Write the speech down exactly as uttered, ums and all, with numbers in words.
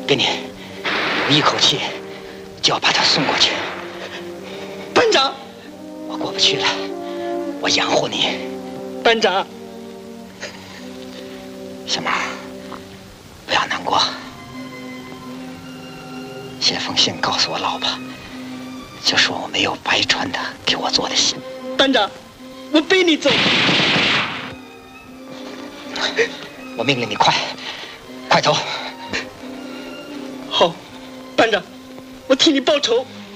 给你，我一口气就要把他送过去。 班长， 我过不去了，我养活你。 班长， 小马，不要难过，写封信告诉我老婆，就说我没有白穿他给我做的信。 班长，我背你走。 我命令你快，快走。 好，班长，我替你报仇。